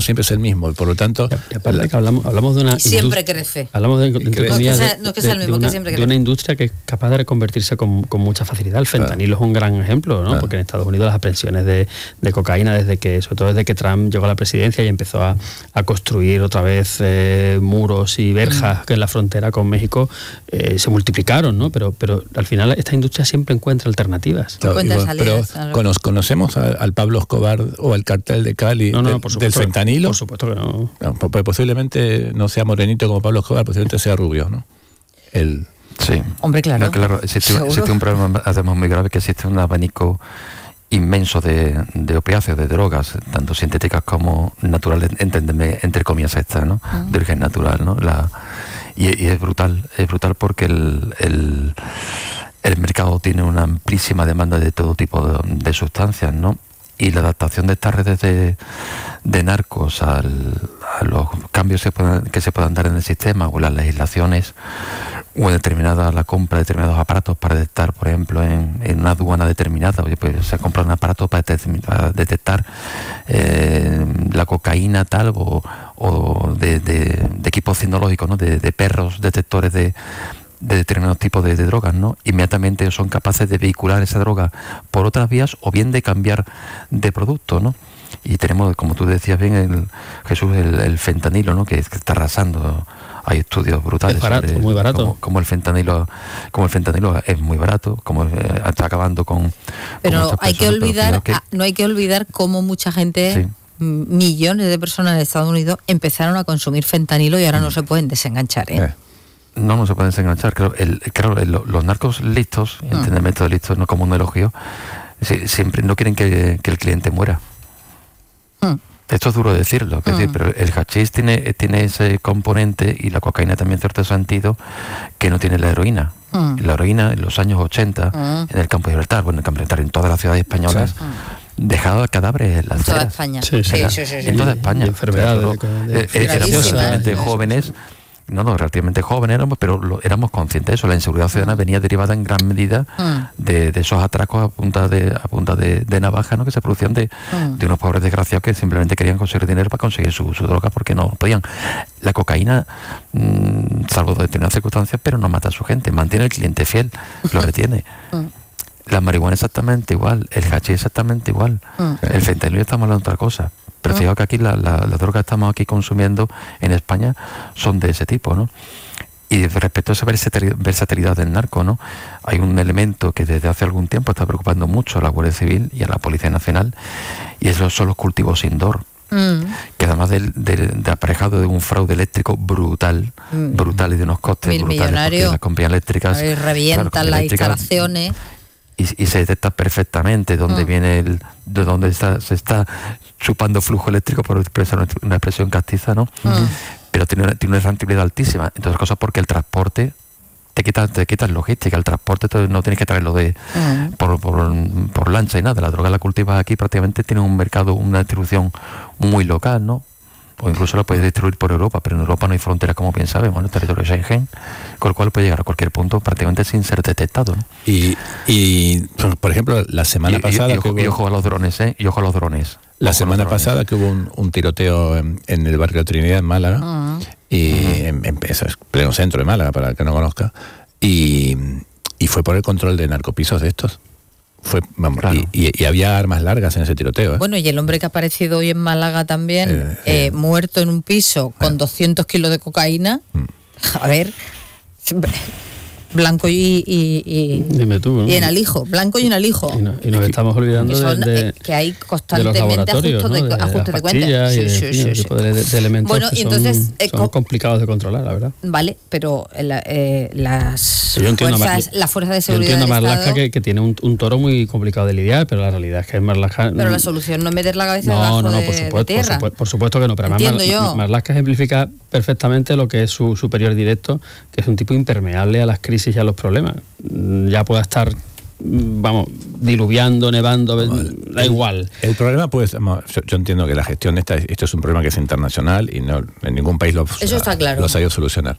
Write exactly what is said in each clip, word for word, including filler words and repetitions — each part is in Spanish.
siempre es el mismo, y por lo tanto... Y aparte la, que hablamos, hablamos de una... Y siempre crece. Hablamos de, de, no, es que sea, no es que sea el mismo, de, una, que siempre crece. de una industria que es capaz de reconvertirse con, con mucha facilidad. El fentanilo claro. es un gran ejemplo, ¿no? Claro. Porque en Estados Unidos las aprehensiones de, de cocaína, desde que, sobre todo desde que Trump llegó a la presidencia y empezó a, a construir otra vez eh, muros y verjas mm. en la frontera con México, eh, se multiplicaron, ¿no? Pero, pero al final esta industria siempre encuentra alternativas. Claro, igual, salidas, pero claro. ¿conocemos a, al Pablo Escobar o al cartel de Cali no, no, de, por del fentanilo? Por supuesto que no. no. Posiblemente no sea morenito como Pablo Escobar, posiblemente sea rubio, ¿no? El... Sí. Hombre, claro. No, claro. Existe, existe un problema además muy grave, que existe un abanico inmenso de, de opiáceos, de drogas, tanto sintéticas como naturales, entendeme, entre comillas estas, ¿no? Uh-huh. De origen natural, ¿no? La, y, y es brutal, es brutal porque el, el, el mercado tiene una amplísima demanda de todo tipo de, de sustancias, ¿no? Y la adaptación de estas redes de, de narcos al, a los cambios que, puedan, que se puedan dar en el sistema o en las legislaciones o en determinada la compra de determinados aparatos para detectar, por ejemplo, en, en una aduana determinada, oye, pues se ha comprado un aparato para, detectar, para detectar eh, la cocaína tal o, o de, de, de equipos tecnológicos, ¿no? de, de perros detectores de de determinados tipos de, de drogas, ¿no? Inmediatamente son capaces de vehicular esa droga por otras vías o bien de cambiar de producto, ¿no? Y tenemos, como tú decías bien, el, Jesús, el, el fentanilo, ¿no? Que, que está arrasando. Hay estudios brutales. Es barato, sobre muy barato. Como, como el fentanilo, como el fentanilo es muy barato, como eh, está acabando con. Pero hay que olvidar, que, no hay que olvidar cómo mucha gente. Sí. Millones de personas en Estados Unidos empezaron a consumir fentanilo y ahora mm. no se pueden desenganchar, ¿eh? eh. No, no se pueden desenganchar. Claro, el, claro el, los narcos listos, mm. entendeme esto de listos, no como un elogio, si, siempre no quieren que, que el cliente muera. Mm. Esto es duro decirlo, que mm. decir, pero el hachís tiene, tiene ese componente y la cocaína también cierto sentido que no tiene la heroína. Mm. La heroína en los años ochenta, mm. en el campo de Gibraltar, bueno, en el campo de Gibraltar, en todas las ciudades españolas, sí. mm. dejado cadáveres en las toda España. Sí, sí, Era, sí, sí, sí, en toda sí. España. Y enfermedades. Pero, de, de, eh, éramos relativamente jóvenes. No, no, relativamente jóvenes éramos, pero lo, éramos conscientes de eso. La inseguridad ciudadana mm. venía derivada en gran medida mm. de, de esos atracos a punta de a punta de, de navaja, ¿no? Que se producían de, mm. de unos pobres desgraciados que simplemente querían conseguir dinero para conseguir su, su droga porque no podían. La cocaína, mmm, salvo de determinadas circunstancias, pero no mata a su gente, mantiene al cliente fiel, lo retiene. Mm. La marihuana exactamente igual, el hachís exactamente igual, mm. el fentanilo estamos hablando de otra cosa. Pero fijaos que aquí la, la, la droga que estamos aquí consumiendo en España son de ese tipo, ¿no? Y respecto a esa versatilidad del narco, ¿no? Hay un elemento que desde hace algún tiempo está preocupando mucho a la Guardia Civil y a la Policía Nacional, y esos son los cultivos indoor. Mm. Que además del de, de aparejado de un fraude eléctrico brutal, mm. brutal y de unos costes Mil brutales, porque las compañías eléctricas ver, revientan claro, las instalaciones. Y, y se detecta perfectamente dónde mm. viene el, de dónde está, se está chupando flujo eléctrico, por expresar una expresión castiza, ¿no? Mm. Pero tiene una, tiene una rentabilidad altísima. Entonces, cosas porque el transporte te quitas te quitas logística, el transporte no tienes que traerlo de mm. por, por, por lancha y nada. La droga la cultivas aquí, prácticamente tiene un mercado, una distribución muy local, ¿no? O incluso la puedes distribuir por Europa, pero en Europa no hay fronteras, como bien sabemos, ¿no? Territorio Schengen, con el cual puede llegar a cualquier punto prácticamente sin ser detectado, ¿no? Y, y por ejemplo, la semana y, pasada... Y, y, ojo, hubo, y ojo a los drones, ¿eh? Y ojo a los drones. La ojo semana drones. pasada que hubo un, un tiroteo en, en el barrio Trinidad, en Málaga, uh-huh. y uh-huh. en, en, eso es pleno centro de Málaga, para el que no conozca, y, y fue por el control de narcopisos de estos. Fue, vamos, claro. y, y, y había armas largas en ese tiroteo, ¿eh? Bueno, y el hombre que ha aparecido hoy en Málaga también, eh, eh, eh, muerto en un piso con eh. doscientos kilos de cocaína, mm. a ver, blanco y, y, y, Dime tú, ¿no? y en alijo, blanco y en alijo. Y, no, y nos estamos olvidando que, son, de, de, que hay constantemente ajustes ¿no? de, de, ajuste de, de cuentas. Sí, y de, sí, sí, sí, tipo de, de elementos bueno, que entonces, son, eh, son complicados de controlar, la verdad. Vale, pero la, eh, las fuerzas, Mar, la fuerza de seguridad yo entiendo del Marlaska Estado, que, que tiene un, un toro muy complicado de lidiar, pero la realidad es que Marlaska... Pero la solución no es meter la cabeza no, debajo no, no, de, por supuesto, de tierra. Por supuesto, por supuesto que no, pero Entiendo además Mar, Marlaska ejemplifica perfectamente lo que es su superior directo, que es un tipo impermeable a las crisis y a los problemas. Ya pueda estar, vamos, diluviando, nevando, vale. da el, igual. El problema, pues, yo, yo entiendo que la gestión de esta, esto es un problema que es internacional y no en ningún país lo, Eso está claro. lo ha sabido solucionar.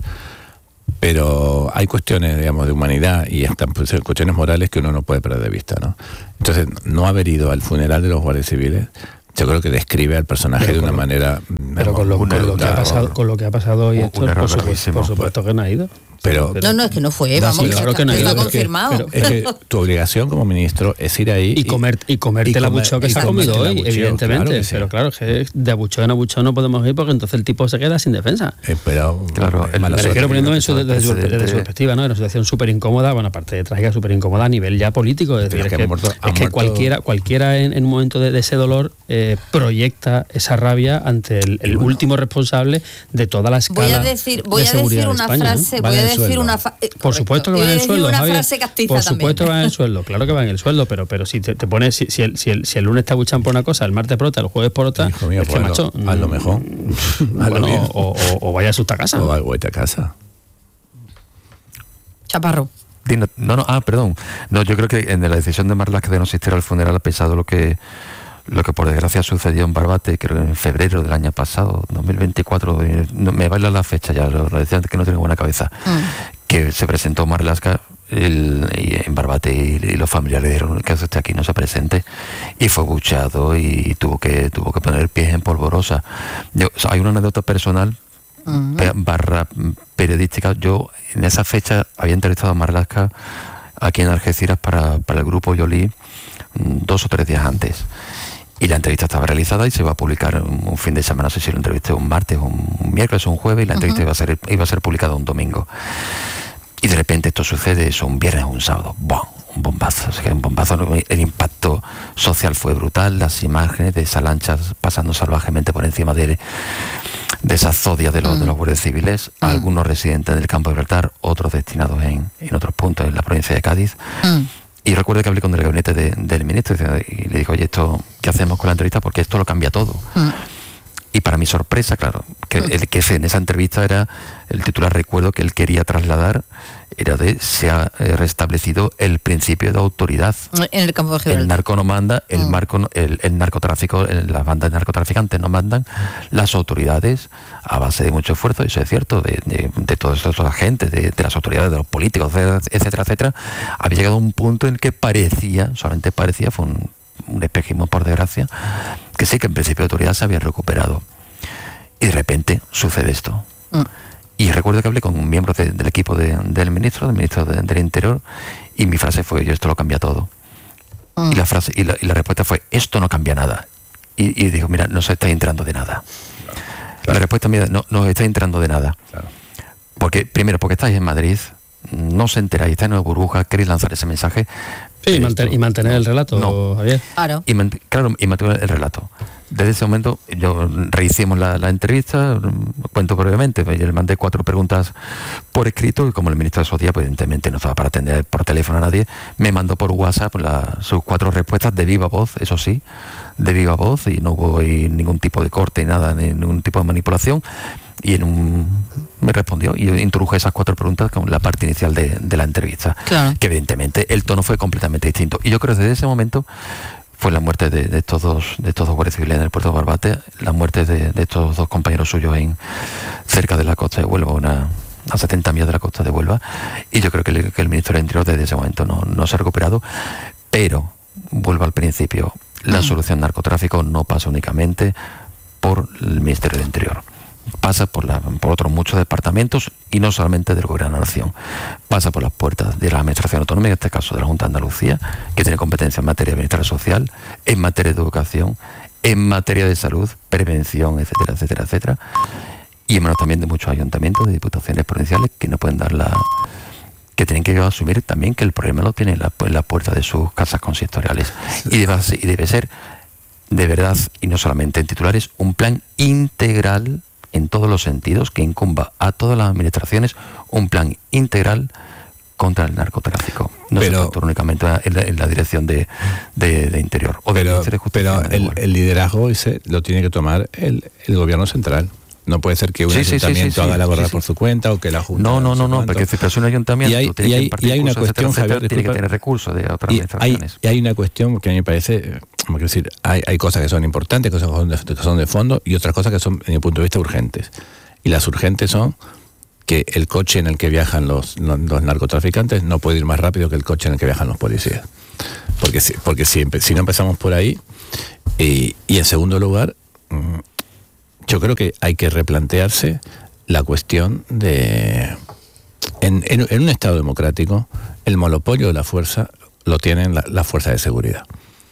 Pero hay cuestiones, digamos, de humanidad y hasta pues, cuestiones morales que uno no puede perder de vista, ¿no? Entonces, no haber ido al funeral de los guardias civiles, yo creo que describe al personaje pero, de una manera Pero con lo, con lo que ha pasado, con lo que ha pasado hoy, esto, por supuesto, por supuesto que no ha ido. Pero, no, no, es que no fue, no, vamos, sí, claro que no está hay, confirmado. Es que tu obligación como ministro es ir ahí y, comer, y comerte y comer, la bucheo que se ha comido hoy, abucheo, evidentemente. Claro sí. Pero claro, que de abucheo en abucheo no podemos ir porque entonces el tipo se queda sin defensa. Eh, pero, claro, el, me refiero poniéndome en su, desde, su, desde su perspectiva, ¿no? Era una situación súper incómoda, bueno, aparte de trágica, súper incómoda a nivel ya político. Es decir, es que, que, muerto, es que cualquiera, cualquiera en, en un momento de, de ese dolor eh, proyecta esa rabia ante el, el último responsable de toda la escala voy a decir, voy de a decir una España, frase, ¿no? Voy a decir una fa- Por supuesto que va en el sueldo, Javier. Por supuesto que va en el sueldo, claro que va en el sueldo, pero pero si te, te pones, si, si, el, si, el, si el lunes te abuchan por una cosa, el martes por otra, el jueves por otra, mío, es que, macho, a lo mejor. A bueno, lo o, o, o vaya a su casa. O vaya a casa. Chaparro. No, no, ah, perdón. No, yo creo que en la decisión de Marlaska de no asistir al funeral ha pesado lo que lo que por desgracia sucedió en Barbate, creo en febrero del año pasado, dos mil veinticuatro, no, me baila la fecha ya, lo, lo decía antes que no tengo buena cabeza, mm. que se presentó Marlaska el, en Barbate y, y los familiares dijeron que usted aquí no se presente, y fue buchado y tuvo que tuvo que poner pies en polvorosa. Yo, o sea, hay una anécdota personal uh-huh. barra periodística. Yo en esa fecha había entrevistado a Marlaska aquí en Algeciras para, para el grupo Yoli dos o tres días antes. Y la entrevista estaba realizada y se iba a publicar un, un fin de semana, no sé si lo entrevisté un martes, un, un miércoles o un jueves, y la entrevista uh-huh. iba a ser iba a ser publicada un domingo. Y de repente esto sucede, eso un viernes o un sábado, ¡bum! Un bombazo, o sea, un bombazo, el impacto social fue brutal, las imágenes de esas lanchas pasando salvajemente por encima de, de esas zodias de los, uh-huh. de los guardias civiles, uh-huh. algunos residentes del campo de Gibraltar, otros destinados en, en otros puntos en la provincia de Cádiz. Uh-huh. Y recuerdo que hablé con el gabinete de, del ministro y le dijo, oye, esto, ¿qué hacemos con la entrevista? Porque esto lo cambia todo. Mm. Y para mi sorpresa, claro, que, el, que en esa entrevista era, el titular recuerdo que él quería trasladar, era de, se ha restablecido el principio de autoridad. En el campo de Gibraltar. El narco no manda, el, mm. marco, el, el narcotráfico, el, las bandas de narcotraficantes no mandan, las autoridades, a base de mucho esfuerzo, eso es cierto, de, de, de todos estos agentes, de, de las autoridades, de los políticos, etcétera, etcétera, había llegado a un punto en el que parecía, solamente parecía, fue un, un espejismo por desgracia, que sí que en principio de autoridad se había recuperado. Y de repente sucede esto. Mm. Y recuerdo que hablé con un miembro de, del equipo de, del ministro, del ministro de, del Interior, y mi frase fue, yo esto lo cambia todo. Mm. Y la frase y la, y la respuesta fue, esto no cambia nada. Y, y digo, mira, no se está entrando de nada. Claro. La respuesta mía, no, no está entrando de nada. Claro. Porque, primero, porque estáis en Madrid, no se enteráis, estáis en una burbuja, queréis lanzar ese mensaje. Sí, y, mantener, y mantener el relato, no. Javier. Claro. Y, man, claro, y mantener el relato. Desde ese momento, yo rehicimos la, la entrevista, cuento brevemente, yo le mandé cuatro preguntas por escrito, y como el ministro de esos días, pues evidentemente no estaba para atender por teléfono a nadie, me mandó por WhatsApp la, sus cuatro respuestas de viva voz, eso sí, de viva voz, y no hubo ningún tipo de corte, nada, ni ningún tipo de manipulación, y en un me respondió, y yo introduje esas cuatro preguntas con la parte inicial de, de la entrevista, claro. Que evidentemente el tono fue completamente distinto. Y yo creo que desde ese momento fue la muerte de, de estos dos de estos dos guardias civiles en el puerto de Barbate, la muerte de, de estos dos compañeros suyos en cerca de la costa de Huelva, una, a setenta millas de la costa de Huelva, y yo creo que el, que el ministro del Interior desde ese momento no, no se ha recuperado, pero vuelvo al principio, la solución narcotráfico no pasa únicamente por el Ministerio del Interior. Pasa por, la, por otros muchos departamentos y no solamente del Gobierno de la Nación. Pasa por las puertas de la Administración Autonómica, en este caso de la Junta de Andalucía, que tiene competencia en materia de bienestar social, en materia de educación, en materia de salud, prevención, etcétera, etcétera, etcétera. Y en manos también de muchos ayuntamientos, de diputaciones provinciales que no pueden dar la... que tienen que asumir también que el problema lo tienen en la, en la puerta de sus casas consistoriales. Y debe, y debe ser, de verdad, y no solamente en titulares, un plan integral en todos los sentidos, que incumba a todas las administraciones un plan integral contra el narcotráfico. No pero, se factura únicamente en la, en la dirección de, de, de Interior. O pero de pero el, el liderazgo ese lo tiene que tomar el, el Gobierno central. No puede ser que un sí, ayuntamiento sí, sí, sí, haga la gorra sí, sí. por su cuenta o que la Junta... No, no, no, no, porque si es un ayuntamiento... Y hay, y hay, y hay una cuestión, Javier, tiene que tener recursos de otras y administraciones. Hay, y hay una cuestión que a mí me parece... Como decir, hay, hay cosas que son importantes, cosas que son, de, que son de fondo y otras cosas que son, desde mi punto de vista, urgentes. Y las urgentes son que el coche en el que viajan los, los, los narcotraficantes no puede ir más rápido que el coche en el que viajan los policías. Porque si, porque si, si no empezamos por ahí... Y, y en segundo lugar... yo creo que hay que replantearse la cuestión de... En, en, en un Estado democrático, el monopolio de la fuerza lo tienen las la fuerzas de seguridad.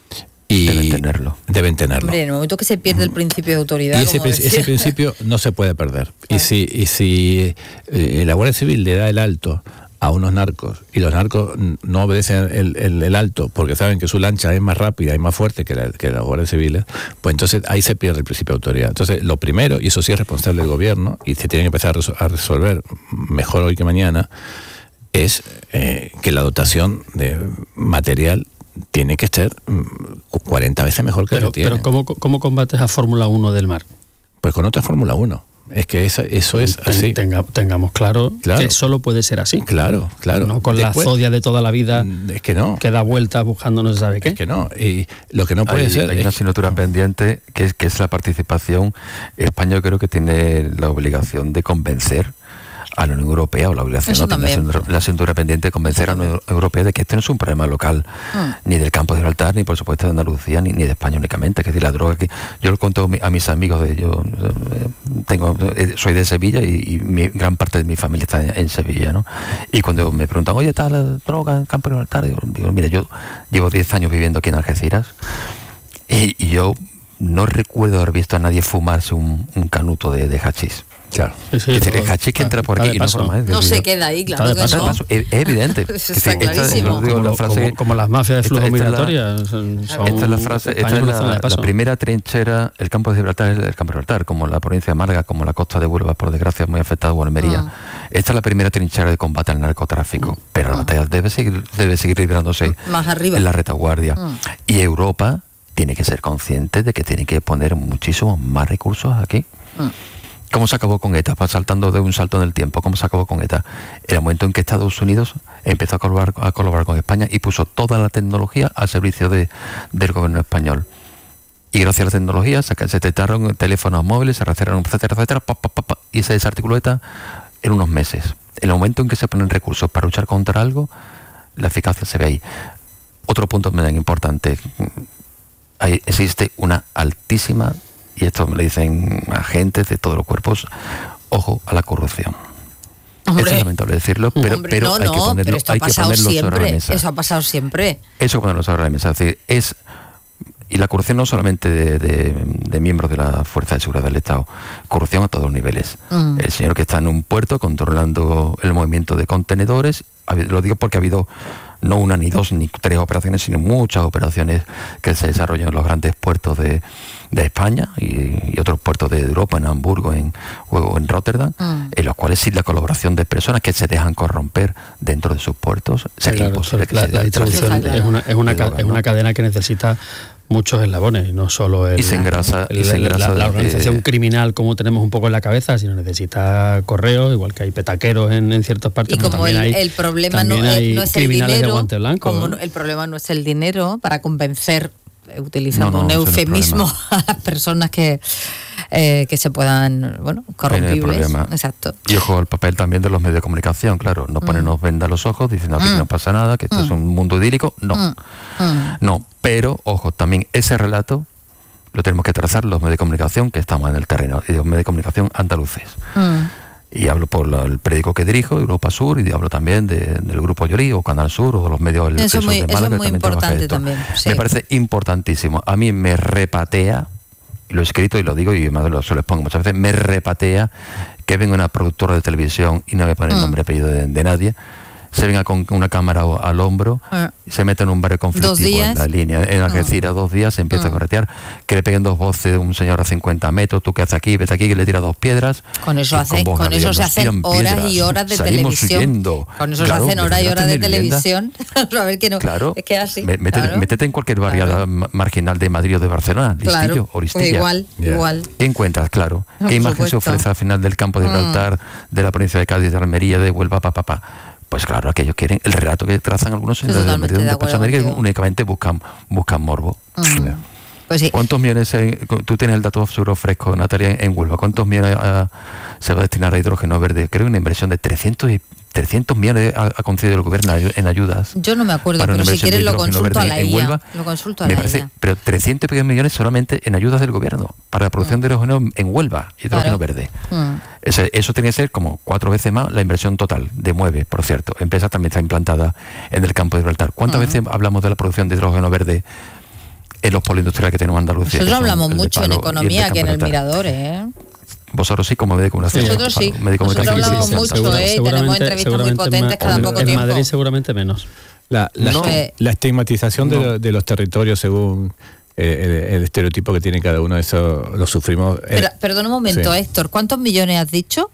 Y deben tenerlo. Deben tenerlo. Hombre, en el momento que se pierde el principio de autoridad... Y ese, ese principio no se puede perder. Claro. Y si, y si eh, la Guardia Civil le da el alto a unos narcos y los narcos no obedecen el, el, el alto porque saben que su lancha es más rápida y más fuerte que la, que las guardias civiles, pues entonces ahí se pierde el principio de autoridad. Entonces lo primero, y eso sí es responsable del gobierno y se tiene que empezar a, resol- a resolver mejor hoy que mañana, es eh, que la dotación de material tiene que ser cuarenta veces mejor que pero, lo tiene. Pero ¿cómo, ¿cómo combates a Fórmula uno del mar? Pues con otra Fórmula uno. Es que esa, eso es Ten, así. Tenga, tengamos claro, claro que solo puede ser así. Claro, claro. No con Después, la zodia de toda la vida. Es que no. Que da vueltas buscando no se sabe qué. Es que no. Y lo que no puede hay, ser. Hay una asignatura pendiente que es, que es la participación. España, yo creo que tiene la obligación de convencer a la Unión Europea, o la obligación, ¿no? la, la asignatura pendiente de convencer a la Unión Europea de que este no es un problema local, mm. ni del campo de Gibraltar, ni por supuesto de Andalucía, ni, ni de España únicamente. Es decir, la droga que yo lo cuento a mis amigos, de yo tengo, soy de Sevilla y, y mi, gran parte de mi familia está en, en Sevilla, ¿no? Y cuando me preguntan, oye, ¿está la droga en el campo de Gibraltar? Digo, digo, mira, yo llevo diez años viviendo aquí en Algeciras y, y yo no recuerdo haber visto a nadie fumarse un, un canuto de, de hachís. Claro. Sí, sí, es decir, el hachís que entra por aquí y no forma, ¿eh? No se queda ahí, claro que no. Paso, es, es evidente. Es está esta, clarísimo. Digo, como, frase, como, como las mafias de flujo migratorio. Esta, esta es la frase, esta es la, la primera trinchera, el campo de Gibraltar es el campo de Gibraltar, como la provincia de Málaga, como la costa de Huelva, por desgracia, muy afectada, o Almería. Ah. Esta es la primera trinchera de combate al narcotráfico, mm. pero la batalla debe seguir, debe seguir librándose más arriba en la retaguardia. Mm. Y Europa tiene que ser consciente de que tiene que poner muchísimos más recursos aquí. Mm. ¿Cómo se acabó con ETA? Va saltando de un salto en el tiempo. ¿Cómo se acabó con ETA? En el momento en que Estados Unidos empezó a colaborar, a colaborar con España y puso toda la tecnología al servicio de, del gobierno español. Y gracias a la tecnología se, se detectaron teléfonos móviles, se rastrearon, etcétera, etcétera, pa, pa, pa, pa, y se desarticuló ETA en unos meses. En el momento en que se ponen recursos para luchar contra algo, la eficacia se ve ahí. Otro punto muy importante. Ahí existe una altísima, y esto me lo dicen agentes de todos los cuerpos, ojo a la corrupción. Hombre. Es lamentable decirlo, pero, Hombre, pero no, hay no, que ponerlo, pero esto hay ha pasado que ponerlo siempre, sobre la mesa. Eso ha pasado siempre. Eso ponerlo sobre la mesa. Es decir, es, y la corrupción no solamente de, de, de miembros de la Fuerza de Seguridad del Estado, corrupción a todos los niveles. Mm. El señor que está en un puerto controlando el movimiento de contenedores, lo digo porque ha habido no una, ni dos, ni tres operaciones, sino muchas operaciones que se desarrollan en los grandes puertos de, de España y, y otros puertos de Europa, en Hamburgo en, o en Rotterdam, mm. en los cuales sin la colaboración de personas que se dejan corromper dentro de sus puertos, sería claro, imposible que la, se la distribución es una, es, una, droga, es una cadena que necesita muchos eslabones, no solo el, y se engrasa, el, y se engrasa la, la organización eh, criminal como tenemos un poco en la cabeza, sino necesita correos, igual que hay petaqueros en, en ciertas partes. Y como el, hay, el problema no, hay no es el dinero, como ¿no? el problema no es el dinero, para convencer, utilizando no, no, un eufemismo a las personas que eh, que se puedan, bueno, corrompibles. Exacto. Y ojo al papel también de los medios de comunicación, claro, no ponernos mm. venda a los ojos diciendo aquí mm. no pasa nada, que esto mm. es un mundo idílico, no. Mm. No, pero ojo, también ese relato lo tenemos que trazar los medios de comunicación que estamos en el terreno, y los medios de comunicación andaluces. Mm. Y hablo por la, el periódico que dirijo, Europa Sur, y hablo también de, del Grupo Llorí o Canal Sur o de los medios del Eso, muy, de Málaga, eso es muy importante también. Sí. Me parece importantísimo. A mí me repatea, y lo he escrito y lo digo y me lo, se lo expongo muchas veces, me repatea que venga una productora de televisión y no me pone el nombre y apellido de, de nadie, se venga con una cámara al hombro, ah. y se mete en un barrio conflictivo en la línea, en Algeciras, ah. dos días, se empieza ah. a corretear, que le peguen dos voces de un señor a cincuenta metros, tú que haces aquí, vete aquí, que le tira dos piedras. Con eso, hace, con con eso se hacen horas piedras, y horas de salimos televisión. Huyendo. Con eso claro, se hacen horas y horas de televisión. A ver que no, claro, es que así. Métete, claro. métete en cualquier barriada claro. marginal de Madrid o de Barcelona, Listillo, claro. Oristilla. Pues igual, yeah. igual. ¿Qué encuentras? Claro. Por ¿Qué imagen supuesto. se ofrece al final del campo de Gibraltar, mm. de la provincia de Cádiz, de Almería, de Huelva, papá, papá? Pa, pa. Pues claro, aquellos quieren el relato que trazan algunos en la de, de personas que únicamente buscan buscan morbo. Mm. Pues sí. ¿Cuántos millones, eh, tú tienes el dato absurdo fresco, Natalia, en Huelva, cuántos millones uh, se va a destinar a hidrógeno verde? Creo una inversión de trescientos trescientos millones ha, ha concedido el gobierno en ayudas. Yo no me acuerdo, pero si quieres lo consulto a la I A. Lo consulto a la I A. Pero trescientos millones solamente en ayudas del gobierno para la producción mm. de hidrógeno en Huelva, hidrógeno claro. verde. Mm. Eso, eso tiene que ser como cuatro veces más la inversión total de Mueve, por cierto. Empresa también está implantada en el campo de Gibraltar. ¿Cuántas mm. veces hablamos de la producción de hidrógeno verde en los polindustriales que tenemos en Andalucía? Nosotros hablamos mucho en economía, que en el Mirador, ¿eh? Vosotros sí, como medio de comunicación. Nosotros sí. Nosotros hablamos mucho, ¿eh? Tenemos entrevistas muy potentes cada poco tiempo. En Madrid seguramente menos. La, la, no, est- la estigmatización no. de, de los territorios según eh, el, el estereotipo que tiene cada uno, eso lo sufrimos. Eh. Pero, perdón un momento, sí. Héctor, ¿cuántos millones has dicho?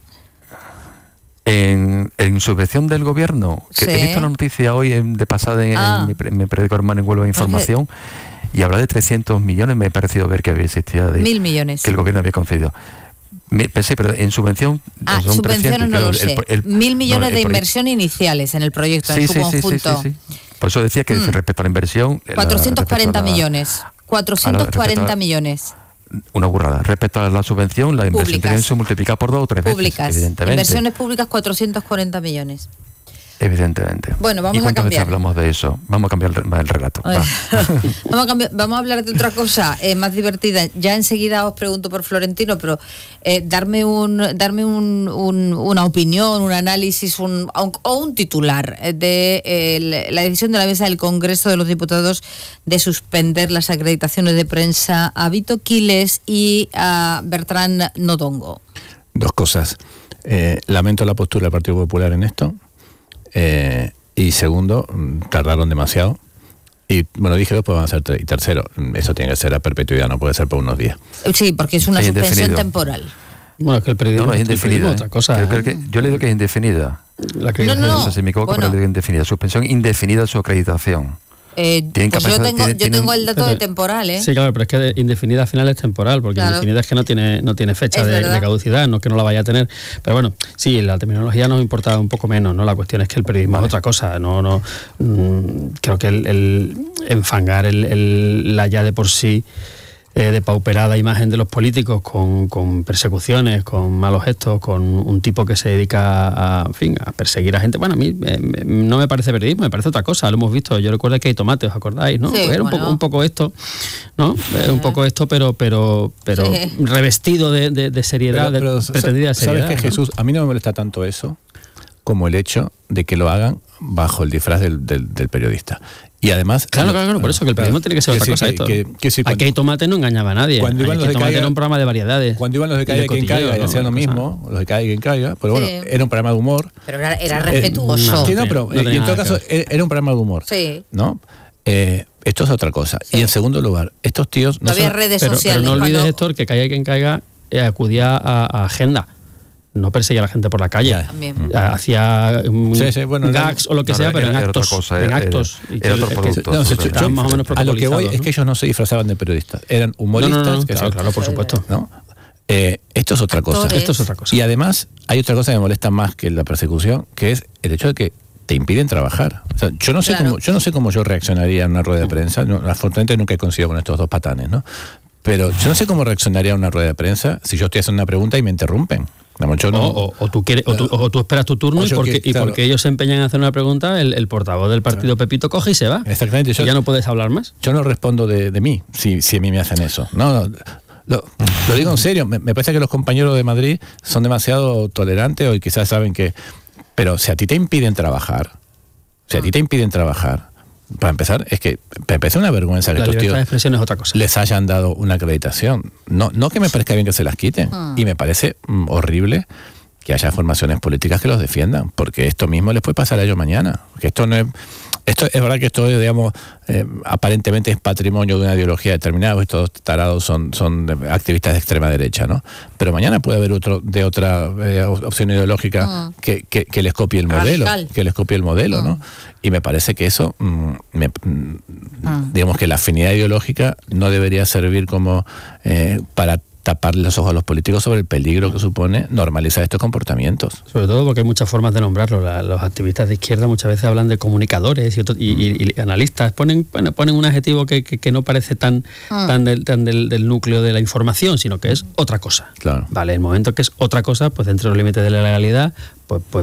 En, en subvención del gobierno, que sí. he visto la noticia hoy en, de pasada en, ah. en, mi, en mi periódico hermano en Huelva de Información, okay. y habla de trescientos millones, me ha parecido ver que había existido de, mil millones. Que el gobierno había concedido. Pensé, pero en subvención... Ah, son subvenciones no lo sé. El, el, Mil millones no, de inversión iniciales en el proyecto, sí, en su sí, conjunto. Sí, sí, sí, sí. Por eso decía que mm. respecto a la inversión... cuatrocientos cuarenta la, millones. cuatrocientos cuarenta millones. Una burrada. Respecto a la subvención, la inversión tiene que ser multiplicada por dos o tres públicas. veces, evidentemente. Inversiones públicas, cuatrocientos cuarenta millones. Evidentemente. Bueno, vamos ¿Y cuántas a cambiar. veces hablamos de eso? Vamos a cambiar el, el relato. Va. vamos, a cambiar, vamos a hablar de otra cosa eh, más divertida. Ya enseguida os pregunto por Florentino, pero eh, darme un darme un, un, una opinión, un análisis un, o un titular de eh, la decisión de la mesa del Congreso de los Diputados de suspender las acreditaciones de prensa a Vito Quiles y a Bertrán Nodongo. Dos cosas. Eh, lamento la postura del Partido Popular en esto. Eh, y segundo, tardaron demasiado. Y bueno, dije dos, pues van a ser tres. Y tercero, eso tiene que ser a perpetuidad, no puede ser por unos días. Sí, porque es una es suspensión indefinido. Temporal. Bueno, es que el periodismo no, no, es indefinida. Otra cosa. Creo, creo que, yo le digo que es indefinida. La no, no, no sé si me equivoco, bueno. pero le digo indefinida. Suspensión indefinida de su acreditación. Eh, pues yo tengo, tiene, yo tengo el dato pero, de temporal, ¿eh? Sí, claro, pero es que indefinida al final es temporal, porque claro. indefinida es que no tiene no tiene fecha de, de caducidad, no que no la vaya a tener. Pero bueno, sí, la terminología nos importa un poco menos, ¿no? La cuestión es que el periodismo vale. es otra cosa, no no mmm, creo que el, el enfangar el, el, la ya de por sí Eh, depauperada imagen de los políticos con, con persecuciones, con malos gestos, con un tipo que se dedica a, en fin, a perseguir a gente. Bueno, a mí eh, no me parece periodismo, me parece otra cosa, lo hemos visto. Yo recuerdo que hay tomate, ¿os acordáis? ¿No? Sí, pues era bueno. un poco un poco esto, ¿no? Sí. Un poco esto, pero pero pero sí. revestido de, de, de seriedad, pero, pero, de pretendida seriedad. ¿Sabes qué, Jesús? A mí no me molesta tanto eso como el hecho de que lo hagan bajo el disfraz del, del, del periodista. Y además... Claro, claro, claro, por eso que el periodismo tiene que ser que otra sí, cosa. Esto. Que, que sí, cuando, Aquí hay tomate no engañaba a nadie. Cuando iban los de tomate Caiga, era un programa de variedades. Cuando iban los de Caiga, quien caiga, y hacían lo mismo, los de Caiga, quien caiga, pero bueno, sí. era un programa de humor. Pero era, era respetuoso. Eh, sí, no, pero no y en todo caso era un programa de humor. Sí. ¿No? Eh, esto es otra cosa. Sí. Y en segundo lugar, estos tíos... No, no había son, redes pero, sociales. Pero no olvides, cuando... Héctor, que Caiga quien caiga eh, acudía a, a agenda. No perseguía a la gente por la calle. También. Hacía um, sí, sí, bueno, gags no, o lo que no, sea, era, pero en era actos. Cosa, en era, actos. Era, era otro que, producto. Que, no, se, yo, más o menos a lo que voy ¿no? es que ellos no se disfrazaban de periodistas. Eran humoristas. No, no, no, que claro, se, claro, por supuesto. ¿no? Eh, esto es otra cosa. Esto es otra cosa. Y además, hay otra cosa que me molesta más que la persecución, que es el hecho de que te impiden trabajar. O sea, yo no sé claro. cómo, yo no sé cómo yo reaccionaría en una rueda de prensa. No, afortunadamente nunca he coincidido con estos dos patanes, ¿no? Pero yo no sé cómo reaccionaría a una rueda de prensa si yo estoy haciendo una pregunta y me interrumpen. No, no, o, o, o, tú quieres, o, tú, o tú esperas tu turno y porque, que, claro. y porque ellos se empeñan en hacer una pregunta, el, el portavoz del partido claro. Pepito coge y se va. Exactamente. Yo, y ya no puedes hablar más. Yo no respondo de, de mí si, si a mí me hacen eso. No, no. Lo, lo digo en serio. Me, me parece que los compañeros de Madrid son demasiado tolerantes o quizás saben que... Pero si a ti te impiden trabajar, si a ti te impiden trabajar, para empezar, es que me parece una vergüenza que la estos tíos de expresión es otra cosa. les hayan dado una acreditación. No, no que me parezca bien que se las quiten. Mm. Y me parece mm, horrible que haya formaciones políticas que los defiendan, porque esto mismo les puede pasar a ellos mañana. Que esto no es, esto es verdad que esto, digamos, eh, aparentemente es patrimonio de una ideología determinada, estos tarados son, son activistas de extrema derecha, ¿no? Pero mañana puede haber otro de otra eh, opción ideológica mm. que, que, que les copie el modelo, Radical. que les copie el modelo, mm. ¿no? Y me parece que eso, mm, me, mm, mm. digamos que la afinidad ideológica no debería servir como eh, para tapar los ojos a los políticos sobre el peligro que supone normalizar estos comportamientos. Sobre todo porque hay muchas formas de nombrarlo. La, los activistas de izquierda muchas veces hablan de comunicadores y, otro, y, y, y analistas. Ponen bueno, ponen un adjetivo que, que, que no parece tan, ah. tan, del, tan del, del núcleo de la información, sino que es otra cosa. Claro. Vale, el momento que es otra cosa, pues dentro de los límites de la legalidad, pues, pues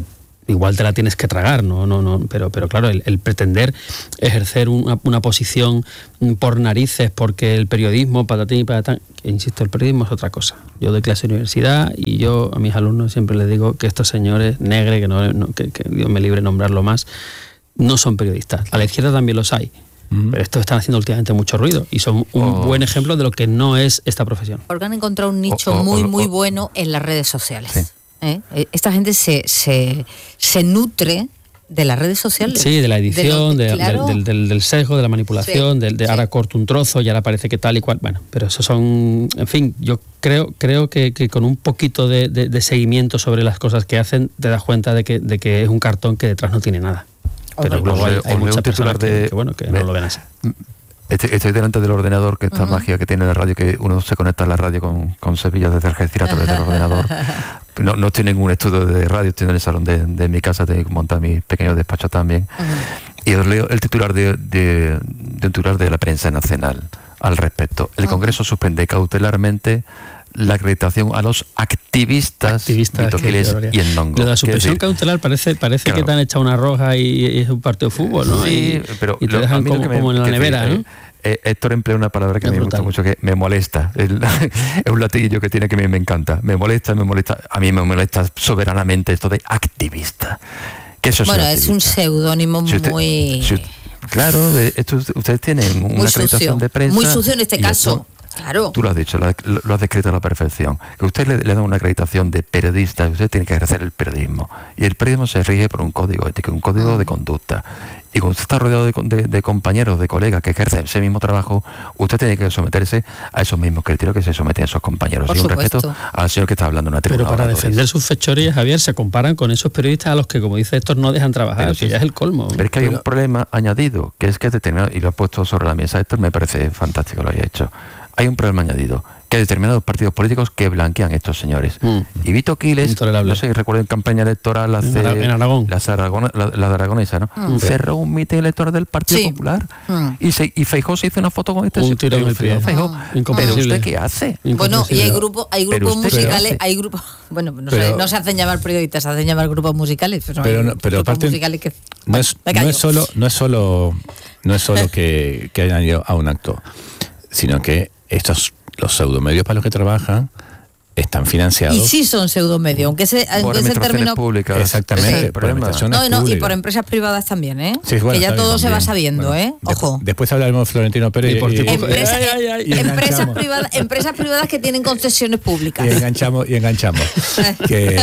igual te la tienes que tragar, no, no, no, pero, pero claro, el, el pretender ejercer una, una posición por narices, porque el periodismo, patatín y patatán, insisto, el periodismo es otra cosa. Yo doy clase en universidad y yo a mis alumnos siempre les digo que estos señores, Negre, que, no, no, que, que Dios me libre nombrarlo más, no son periodistas. A la izquierda también los hay. Mm. Pero estos están haciendo últimamente mucho ruido y son un oh. buen ejemplo de lo que no es esta profesión. Porque han encontrado un nicho oh, oh, muy, muy oh, oh. bueno en las redes sociales. Sí. ¿Eh? Esta gente se, se, se nutre de las redes sociales. Sí, de la edición, de lo, de, claro. del, del, del sesgo, de la manipulación, sí, del, de sí. ahora corto un trozo y ahora parece que tal y cual. Bueno, pero eso son... En fin, yo creo creo que, que con un poquito de, de, de seguimiento sobre las cosas que hacen, te das cuenta de que, de que es un cartón que detrás no tiene nada. Pero Hombre, luego hay, hay muchas personas de, que, que, bueno, que me, no lo ven así. Estoy, estoy delante del ordenador, que esta uh-huh. magia que tiene la radio, que uno se conecta a la radio con, con Sevilla desde Algeciras a través del ordenador. No, no estoy en ningún estudio de radio, estoy en el salón de, de mi casa, tengo que montar mi pequeño despacho también. Uh-huh. Y os leo el titular de, de, de un titular de la prensa nacional al respecto. El uh-huh. Congreso suspende cautelarmente la acreditación a los activistas, activistas Vito Quiles y Endongo. Lo de la suspensión cautelar parece parece claro. que te han echado una roja y, y es un partido de fútbol, ¿no? Sí, y, pero y te lo, dejan como, me, como en la nevera, sí, ¿no? Eh, Héctor emplea una palabra que es a mí brutal. me gusta mucho, que me molesta. El, es un latiguillo que tiene que me, me encanta. Me molesta, me molesta. A mí me molesta soberanamente esto de activista. ¿Qué eso es bueno, activista? Es un seudónimo si muy... Si, claro, esto, ustedes tienen una acreditación de prensa. Muy sucio en este caso. Claro. Tú lo has dicho, lo, lo has descrito a la perfección. Que usted le, le da una acreditación de periodista, usted tiene que ejercer el periodismo. Y el periodismo se rige por un código ético, un código de conducta. Y cuando usted está rodeado de, de, de compañeros, de colegas que ejercen ese mismo trabajo, usted tiene que someterse a esos mismos criterios que se someten a esos compañeros. Por y un supuesto. respeto al señor que está hablando en una tribuna. Pero para defender sus fechorías, Javier, se comparan con esos periodistas a los que, como dice Héctor, no dejan trabajar. Pero, que sí, ya es el colmo. Pero es que hay pero... un problema añadido, que es que determinado, y lo ha puesto sobre la mesa, Héctor, me parece fantástico lo haya hecho. Hay un problema añadido, que hay determinados partidos políticos que blanquean a estos señores. Mm. Y Vito Quiles, no sé, recuerdo en campaña electoral hace... En Aragón. La, Aragona, la, la de Aragonesa, ¿no? Mm. Cerró un mitin electoral del Partido sí. Popular. Mm. Y, se, y Feijóo se hizo una foto con este... Un tiro en el pie. Feijóo. ¿Pero usted qué hace? Bueno, y hay, grupo, hay grupos musicales... hay grupos Bueno, no, pero, sé, no se hacen llamar periodistas, se hacen llamar grupos musicales. Pero, pero, no, pero aparte, musicales que, no, es, bueno, no, es solo, no es solo, no es solo que, que hayan ido a un acto, sino que estos... los pseudomedios para los que trabajan están financiados. Y sí son pseudomedios, aunque ese, por ese término públicas. Exactamente, sí. por administraciones no, no, públicas. Y por empresas privadas también, ¿eh? Sí, bueno, que ya todo también. se va sabiendo, bueno, ¿eh? Ojo. De, después hablaremos de Florentino Pérez. Y por y, y, Empresa, y, ay, ay, y empresas, privadas, empresas privadas que tienen concesiones públicas. Y enganchamos, y enganchamos. que,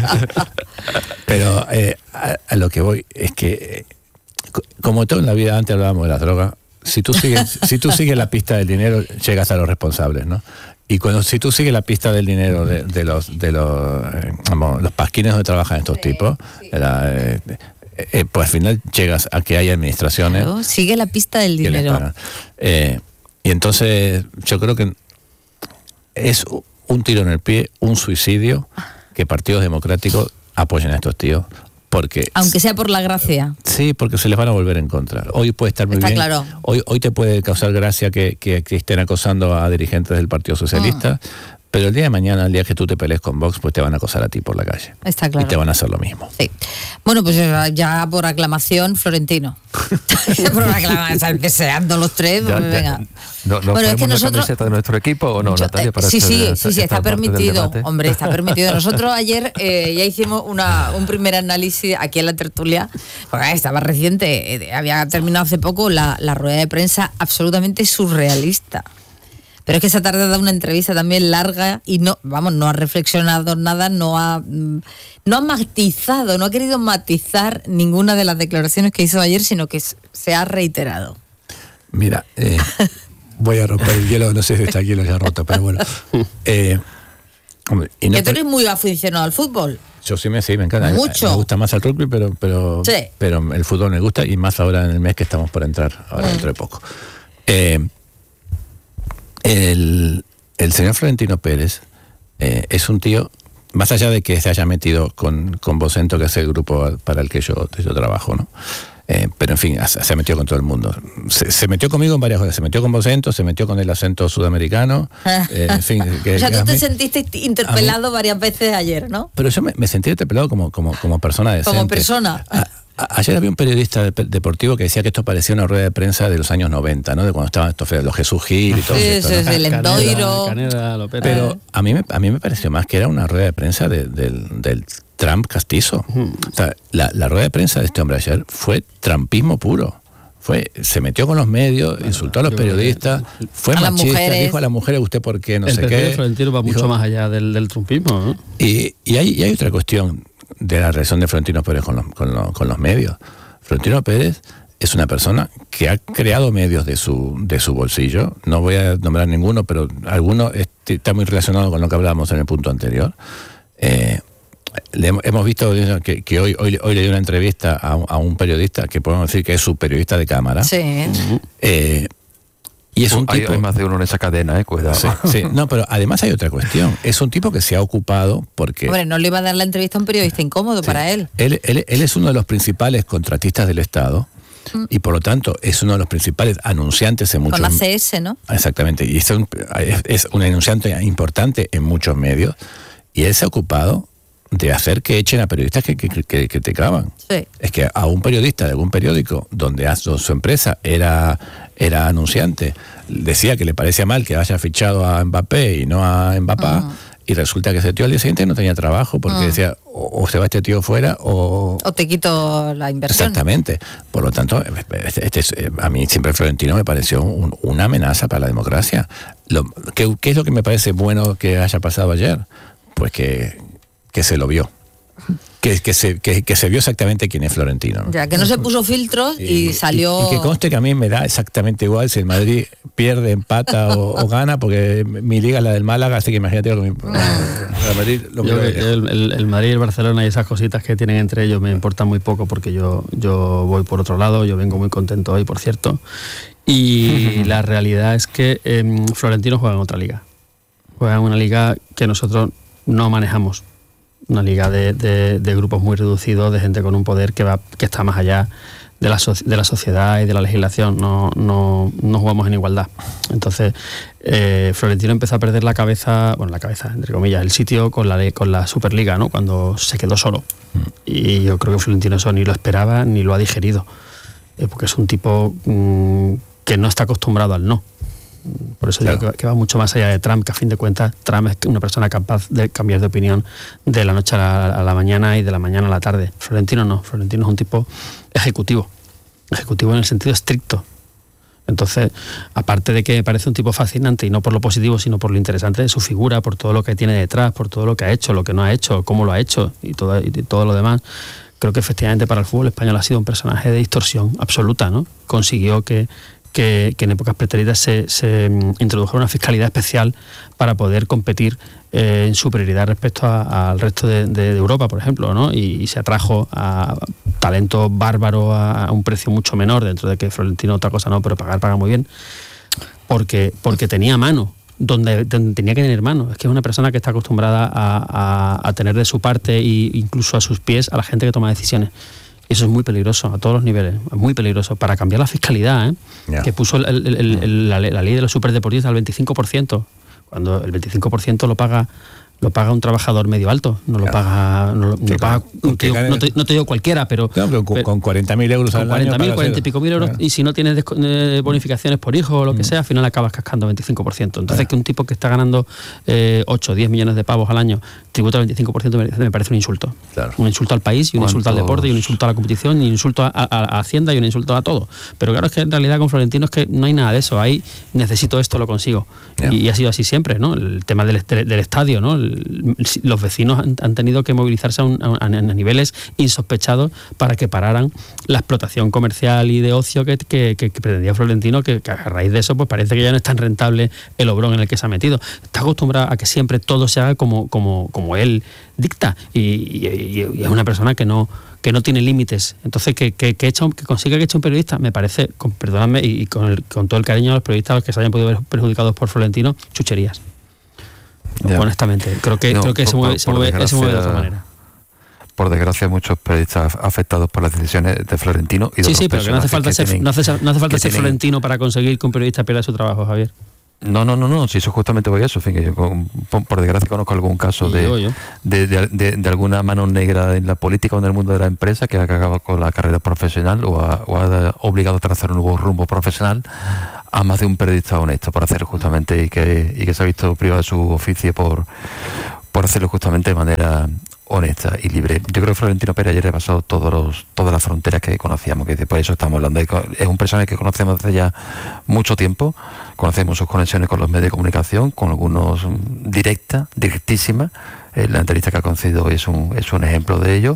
pero eh, a, a lo que voy es que, eh, como todo en la vida, antes hablábamos de las drogas, si tú sigues, si tú sigues la pista del dinero, llegas a los responsables, ¿no? Y cuando si tú sigues la pista del dinero de, de los de los eh, vamos, los pasquines donde trabajan estos sí, tipos, sí. La, eh, eh, pues al final llegas a que hay administraciones. Claro, sigue la pista del dinero. Eh, y entonces yo creo que es un tiro en el pie, un suicidio que partidos democráticos apoyen a estos tíos. Porque, aunque sea por la gracia. Sí, porque se les van a volver en contra. Hoy puede estar muy Está bien. Claro. Hoy, hoy te puede causar gracia que, que, que estén acosando a dirigentes del Partido Socialista, mm. pero el día de mañana, el día que tú te pelees con Vox, pues te van a acosar a ti por la calle. Está claro. Y te van a hacer lo mismo. Sí. Bueno, pues ya por aclamación, Florentino. Por aclamación, deseando los tres. Ya, pues venga. No, ¿no bueno, es que nosotros camiseta de nuestro equipo o no, yo, Natalia? Para sí, sí, esta, sí, sí, está permitido. Hombre, está permitido. Nosotros ayer eh, ya hicimos una, un primer análisis aquí en la tertulia, porque estaba reciente, eh, había terminado hace poco la, la rueda de prensa absolutamente surrealista. Pero es que esa tarde ha dado una entrevista también larga y no, vamos, no ha reflexionado nada, no ha, no ha matizado, no ha querido matizar ninguna de las declaraciones que hizo ayer, sino que se ha reiterado. Mira, eh, voy a romper el hielo, no sé si está el hielo ya roto, pero bueno. Eh, hombre, y no que tú eres muy aficionado al fútbol. Yo sí me, sí, me encanta. Mucho. Me gusta más el rugby, pero, pero, sí. pero el fútbol me gusta, y más ahora en el mes que estamos por entrar, ahora mm. dentro de poco. Eh, El, el señor Florentino Pérez eh, es un tío, más allá de que se haya metido con, con Vocento, que es el grupo para el que yo, yo trabajo, ¿no? Eh, pero en fin, se, se metió con todo el mundo. Se, se metió conmigo en varias cosas. Se metió con Vocento, se metió con el acento sudamericano. Eh, en fin, que, o sea, que tú te mí, sentiste interpelado mí, varias veces ayer, ¿no? Pero yo me, me sentí interpelado como, como, como persona decente. Como persona. A, a, ayer había un periodista de, deportivo que decía que esto parecía una rueda de prensa de los años noventa, ¿no? De cuando estaban estos los Jesús Gil y todo sí, esto, sí, ¿no? sí, el Endoiro. Pero a mí, me, a mí me pareció más que era una rueda de prensa de, de, del Trump castizo. Hmm. O sea, la, la rueda de prensa de este hombre ayer fue trumpismo puro. Fue, se metió con los medios, bueno, insultó a los periodistas, que, fue machista, dijo a las mujeres, usted por qué, no el sé qué. El Florentino va dijo, mucho más allá del, del trumpismo, ¿no? Y, y, hay, y hay otra cuestión de la relación de Florentino Pérez con los, con, los, con los medios. Florentino Pérez es una persona que ha creado medios de su, de su bolsillo. No voy a nombrar ninguno, pero alguno está muy relacionado con lo que hablábamos en el punto anterior. Eh, Le hemos visto que, que hoy, hoy, hoy le dio una entrevista a un, a un periodista que podemos decir que es su periodista de cámara. Sí. Eh, y es un hay, tipo. Hay más de uno en esa cadena, eh, cuidado. Sí, sí, no, pero además hay otra cuestión. Es un tipo que se ha ocupado porque. Hombre, no le iba a dar la entrevista a un periodista incómodo sí. para él. Él, él. Él es uno de los principales contratistas del Estado. Mm. Y por lo tanto es uno de los principales anunciantes en muchos. Con la C S, ¿no? Exactamente. Y es un, es un anunciante importante en muchos medios. Y él se ha ocupado de hacer que echen a periodistas que, que, que, que te clavan. Sí. Es que a un periodista de algún periódico donde su empresa era, era anunciante, decía que le parecía mal que haya fichado a Mbappé y no a Mbappé, uh-huh. y resulta que ese tío al día siguiente no tenía trabajo porque uh-huh. decía, o, o se va este tío fuera o... O te quito la inversión. Exactamente. Por lo tanto, este, este, a mí siempre Florentino me pareció un, una amenaza para la democracia. Lo, ¿qué, ¿Qué es lo que me parece bueno que haya pasado ayer? Pues que... que se lo vio, que, que, se, que, que se vio exactamente quién es Florentino, ¿no? Ya, que no se puso filtros y, y salió... Y, y que conste que a mí me da exactamente igual si el Madrid pierde, empata o, o gana, porque mi liga es la del Málaga, así que imagínate lo que me... el Madrid, lo yo que que el, el, el Madrid y el Barcelona y esas cositas que tienen entre ellos me importan muy poco, porque yo, yo voy por otro lado, yo vengo muy contento hoy, por cierto, y la realidad es que eh, Florentino juega en otra liga, juega en una liga que nosotros no manejamos. Una liga de, de, de grupos muy reducidos, de gente con un poder que va que está más allá de la, so, de la sociedad y de la legislación. No, no, no jugamos en igualdad. Entonces, eh, Florentino empezó a perder la cabeza, bueno, la cabeza, entre comillas, el sitio con la, con la Superliga, ¿no? Cuando se quedó solo. Y yo creo que Florentino eso ni lo esperaba ni lo ha digerido. Eh, porque es un tipo mmm, que no está acostumbrado al no. Por eso claro. digo que, que va mucho más allá de Trump, que a fin de cuentas Trump es una persona capaz de cambiar de opinión de la noche a la, a la mañana y de la mañana a la tarde. Florentino no, Florentino es un tipo ejecutivo, ejecutivo en el sentido estricto. Entonces, aparte de que me parece un tipo fascinante, y no por lo positivo, sino por lo interesante de su figura, por todo lo que tiene detrás, por todo lo que ha hecho, lo que no ha hecho, cómo lo ha hecho y todo, y todo lo demás, creo que efectivamente para el fútbol español ha sido un personaje de distorsión absoluta, ¿no? Consiguió que Que, que en épocas pretéritas se, se introdujera una fiscalidad especial para poder competir eh, en superioridad respecto a, al resto de, de, de Europa, por ejemplo, ¿no? Y, y se atrajo a talento bárbaro a, a un precio mucho menor, dentro de que Florentino otra cosa no, pero pagar paga muy bien, porque, porque tenía mano, donde, donde tenía que tener mano. Es que es una persona que está acostumbrada a, a, a tener de su parte e incluso a sus pies a la gente que toma decisiones. Eso es muy peligroso a todos los niveles, es muy peligroso para cambiar la fiscalidad, ¿eh? Yeah. Que puso el, el, el, el, la, la ley de los superdeportistas al veinticinco por ciento, cuando el veinticinco por ciento lo paga lo paga un trabajador medio alto, no lo claro. paga, no, lo, no, paga un tío, no, te, no te digo cualquiera, pero... Claro, pero con, con cuarenta mil euros al cuarenta año... mil, cuarenta y pico mil euros, claro. Y si no tienes bonificaciones por hijo o lo que sea, al final acabas cascando veinticinco por ciento. Entonces, claro. Que un tipo que está ganando eh, ocho o diez millones de pavos al año tributa al veinticinco por ciento me parece un insulto. Claro. Un insulto al país, y un insulto al deporte, y un insulto a la competición, y un insulto a, a, a Hacienda, y un insulto a todo. Pero claro, es que en realidad con Florentino es que no hay nada de eso. Ahí necesito esto, lo consigo. Yeah. Y, y ha sido así siempre, ¿no? El tema del, del estadio, ¿no? El, los vecinos han, han tenido que movilizarse a, un, a, a niveles insospechados para que pararan la explotación comercial y de ocio que, que, que, que pretendía Florentino, que, que a raíz de eso pues parece que ya no es tan rentable el obrón en el que se ha metido. Está acostumbrado a que siempre todo se haga como, como, como él dicta, y, y, y es una persona que no que no tiene límites. Entonces, que, que, que, echa un, que consiga que eche un periodista, me parece, con, perdóname, y, y con, el, con todo el cariño a los periodistas que se hayan podido ver perjudicados por Florentino, chucherías. Ya. Honestamente, creo que, no, creo que por, se mueve, por, se mueve, se mueve de otra manera. por desgracia, muchos periodistas afectados por las decisiones de Florentino y de Sí, otros sí, pero que no hace falta que ser, tienen, no hace, no hace falta ser tienen, Florentino para conseguir que un periodista pierda su trabajo, Javier. No, no, no, no, si eso justamente voy a eso, en fin, que yo con, por, por desgracia conozco algún caso de, yo, yo. De, de, de, de alguna mano negra en la política o en el mundo de la empresa que ha acabado con la carrera profesional o ha, o ha obligado a trazar un nuevo rumbo profesional a más de un periodista honesto por hacerlo justamente y que, y que se ha visto privado de su oficio por, por hacerlo justamente de manera honesta y libre. Yo creo que Florentino Pérez ayer ha pasado todos los, todas las fronteras que conocíamos, que por eso estamos hablando. Es un personaje que conocemos desde ya mucho tiempo, conocemos sus conexiones con los medios de comunicación, con algunos directas, directísimas. Eh, la entrevista que ha concedido es un, es un ejemplo de ello.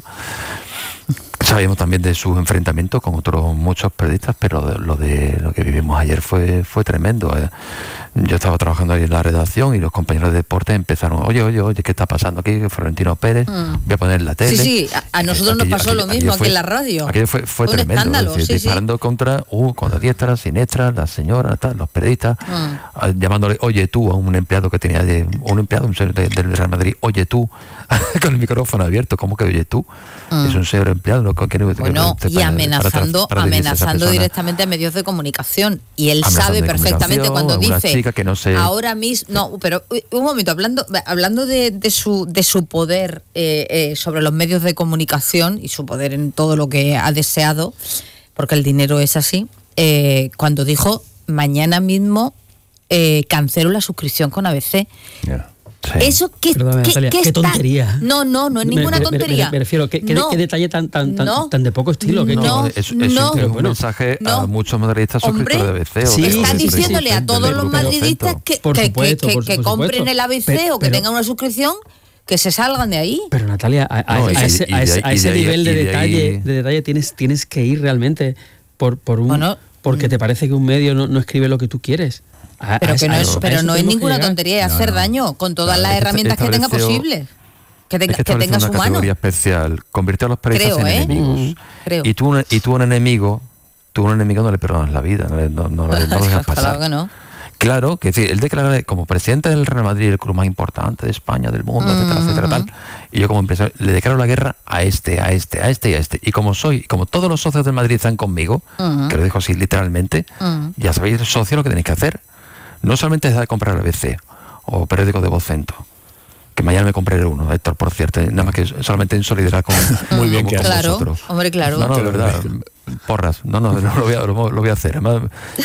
Sabíamos también de sus enfrentamientos con otros muchos periodistas, pero lo de lo que vivimos ayer fue fue tremendo. Eh. Yo estaba trabajando ahí en la redacción y los compañeros de deporte empezaron, oye, oye, oye, ¿qué está pasando aquí? Florentino Pérez, mm. voy a poner la tele. Sí, sí, a, a nosotros aquello, nos pasó aquello, lo mismo aquí fue, en la radio. Aquello fue, fue, fue tremendo, un escándalo, es decir, sí, disparando sí. contra, uh, contra diestras, siniestras, las señoras, tal, los periodistas, mm. llamándole, oye tú, a un empleado que tenía, de, un empleado un señor de, del Real Madrid, oye tú, con el micrófono abierto, ¿cómo que oye tú? Mm. Es un señor empleado, ¿no? Que, bueno, que, y amenazando, para, para amenazando directamente a medios de comunicación. Y él sabe perfectamente cuando dice, que no sé. ahora mismo, no, pero un momento, hablando, hablando de, de su de su poder eh, eh, sobre los medios de comunicación y su poder en todo lo que ha deseado, porque el dinero es así, eh, cuando dijo, mañana mismo eh, cancelo la suscripción con A B C. Yeah. Sí. Eso que Perdóname, ¿qué, Natalia, ¿qué, qué está? tontería. No, no, no es ninguna me, tontería. Me, me, me refiero, ¿qué, no, qué detalle tan tan, tan, no, tan de poco estilo? Que, no, que, es, es, no, es un bueno, mensaje no, a muchos madridistas suscriptores de A B C. Sí, o están de, diciéndole a todos los madridistas que, que, supuesto, que, por, que por compren supuesto. el A B C pero, o que tengan una suscripción, que se salgan de ahí. Pero Natalia, a, a, no, a, y, ese, y de, a ese, a ese de nivel de, de detalle, de, de detalle tienes, tienes que ir realmente por, por un... Bueno, porque te parece que un medio no, no escribe lo que tú quieres. A, pero a, que no es, pero no es ninguna tontería, es no, hacer no. daño con todas claro, las herramientas que tenga posibles. Que, tenga, es que, que tenga una su mano. Categoría especial, convirtió a los periodistas Creo, en ¿eh? enemigos. Mm, creo. Y tú, y tú un enemigo, tú un enemigo no le perdonas la vida, no, no, no, no, no lo dejas pasar. Claro que no. Claro, que sí, él declara como presidente del Real Madrid, el club más importante de España, del mundo, mm, etcétera, etcétera, tal. Y yo como empresario le declaro la guerra a este, a este, a este y a este. Y como soy, como todos los socios del Madrid están conmigo, mm. que lo dejo así literalmente, mm. ya sabéis, socio, lo que tenéis que hacer. No solamente es dejar de comprar el A B C o periódicos de Vocento, que mañana me compraré uno, Héctor, por cierto, nada más que solamente en solidaridad con, muy bien, con, que con claro, vosotros. Hombre, claro. No, no, de verdad, porras, no, no, no lo voy a, lo, lo voy a hacer. Además,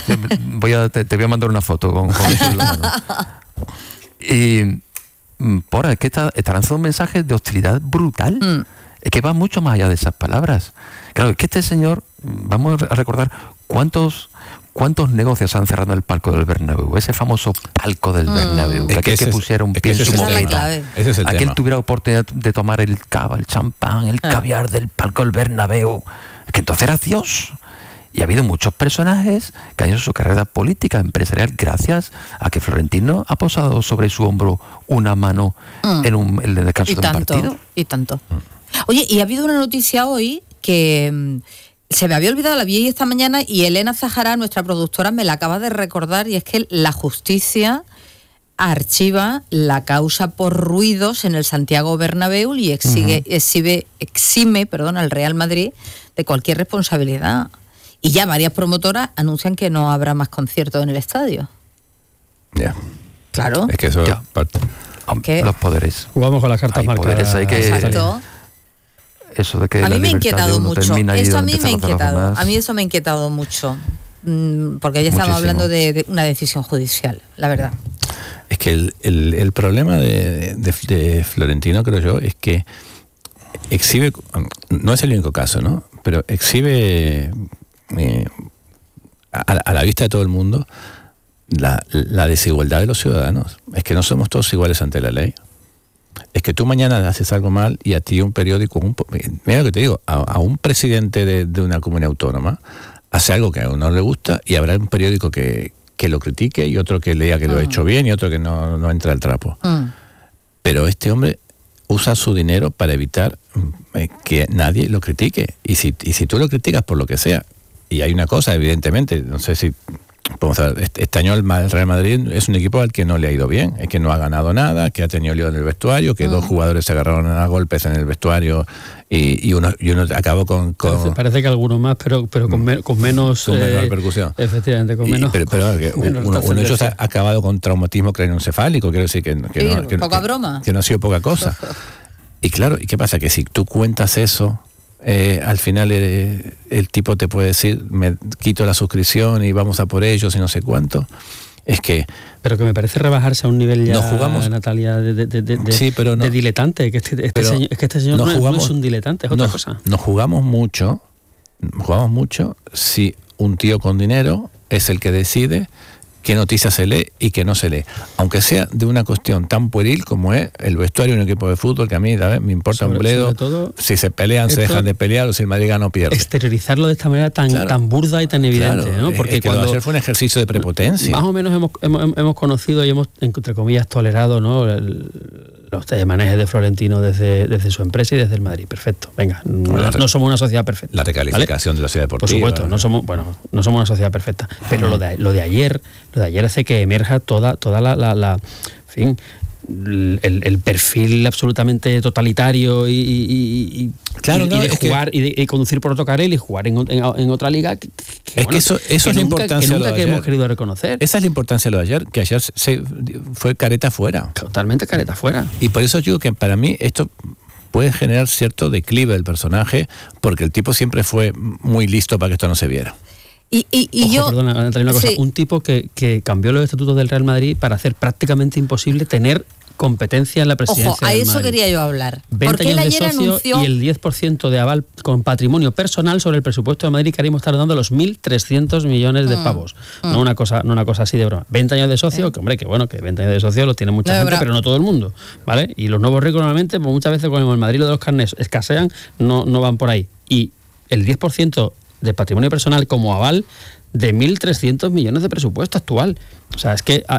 voy a, te, te voy a mandar una foto con, con eso en la mano. Y, porra, es que está, está lanzando un mensaje de hostilidad brutal. Mm. Es que va mucho más allá de esas palabras. Claro, es que este señor, vamos a recordar cuántos... ¿Cuántos negocios han cerrado el palco del Bernabéu? Ese famoso palco del mm. Bernabéu. Es que aquel que pusiera un pie en su moqueta. Aquel tuviera oportunidad de tomar el cava, el champán, el ah. caviar del palco del Bernabéu. Es que entonces era Dios. Y ha habido muchos personajes que han hecho su carrera política, empresarial, gracias a que Florentino ha posado sobre su hombro una mano mm. en, un, en el descanso y de tanto, un partido. Y tanto. Mm. Oye, y ha habido una noticia hoy que... se me había olvidado, la vi esta mañana y Elena Zahara, nuestra productora, me la acaba de recordar, y es que la justicia archiva la causa por ruidos en el Santiago Bernabéu y exige, uh-huh. exhibe, exime perdón, al Real Madrid de cualquier responsabilidad. Y ya varias promotoras anuncian que no habrá más conciertos en el estadio. Ya. Yeah. Claro. Es que eso ya. parte. ¿Qué? Los poderes. Jugamos con las cartas marcadas. Hay que... Exacto. Eso de que a mí me ha inquietado mucho. Eso a mí me ha inquietado. A mí eso me ha inquietado mucho. Porque ya estamos hablando de, de una decisión judicial, la verdad. Es que el, el, el problema de, de, de Florentino, creo yo, es que exhibe, no es el único caso, ¿no? Pero exhibe eh, a, a la vista de todo el mundo la, la desigualdad de los ciudadanos. Es que no somos todos iguales ante la ley. Es que tú mañana haces algo mal y a ti un periódico, un, mira lo que te digo, a, a un presidente de, de una comunidad autónoma hace algo que a uno no le gusta y habrá un periódico que, que lo critique y otro que le diga que mm. lo ha hecho bien y otro que no, no entra al trapo. Mm. Pero este hombre usa su dinero para evitar eh, que nadie lo critique. Y si, y si tú lo criticas por lo que sea, y hay una cosa, evidentemente, no sé si vamos a ver, este, este año el Real Madrid es un equipo al que no le ha ido bien, es que no ha ganado nada, que ha tenido lío en el vestuario, que uh-huh. dos jugadores se agarraron a golpes en el vestuario y, y uno y uno acabó con... con parece, parece que algunos más, pero pero con, me, con menos... Con menos eh, repercusión. Efectivamente, con y, menos... Pero, pero que menos uno, uno de ellos ha acabado con traumatismo craneoencefálico, quiero decir que, que, sí, no, que, poca que, broma. que no ha sido poca cosa. Y claro, ¿y qué pasa? Que si tú cuentas eso... Eh, al final eh, el tipo te puede decir, me quito la suscripción y vamos a por ellos y no sé cuánto. Es que... Pero que me parece rebajarse a un nivel ya, no jugamos, Natalia, de, de, de, de, sí, pero no, de diletante. Que este, este señor, es que este señor no, no, jugamos, no es un diletante, es otra nos, cosa. Nos jugamos mucho, jugamos mucho si un tío con dinero es el que decide qué noticias se lee y qué no se lee. Aunque sea de una cuestión tan pueril como es el vestuario de un equipo de fútbol, que a mí ¿sabes? Me importa sobre, un bledo todo, si se pelean, se dejan de pelear o si el Madrid gana o pierde. Exteriorizarlo de esta manera tan, claro, tan burda y tan evidente, claro, ¿no? Porque es que cuando ayer fue un ejercicio de prepotencia. Más o menos hemos, hemos, hemos conocido y hemos, entre comillas, tolerado, ¿no? El, los manejes de Florentino desde, desde su empresa y desde el Madrid. Perfecto. Venga, no, la, no somos una sociedad perfecta. La recalificación, ¿vale?, de la sociedad deportiva. Por supuesto, no somos, bueno, no somos una sociedad perfecta. Pero lo de, lo de ayer, lo de ayer hace que emerja toda, toda la, la, la en fin, el, el perfil absolutamente totalitario y, y, y, claro, y, no, y de es jugar que, y, de, y conducir por otro carril y jugar en, en, en otra liga que, que, es bueno, que eso, eso que es la nunca, importancia que nunca de que ayer. hemos querido reconocer. Esa es la importancia de lo de ayer, que ayer se fue careta fuera, totalmente careta fuera, y por eso digo que para mí esto puede generar cierto declive del personaje, porque el tipo siempre fue muy listo para que esto no se viera. Y, y, y Ojo, yo, perdona, Natalia, una cosa. Sí. Un tipo que, que cambió los estatutos del Real Madrid para hacer prácticamente imposible tener competencia en la presidencia. Ojo, a del eso Madrid. Quería yo hablar. veinte años de socio anunció... y el diez por ciento de aval con patrimonio personal sobre el presupuesto de Madrid, que haríamos estar dando los mil trescientos millones de pavos. Mm. No una cosa no una cosa así de broma. veinte años de socio, ¿Eh? que hombre, que bueno, que veinte años de socio los tiene mucha no, gente, bra... pero no todo el mundo, ¿vale? Y los nuevos ricos normalmente, pues muchas veces cuando en Madrid lo de los carnés escasean, no, no van por ahí. Y el diez por ciento de patrimonio personal como aval de mil trescientos millones de presupuesto actual. O sea, es que... Ah,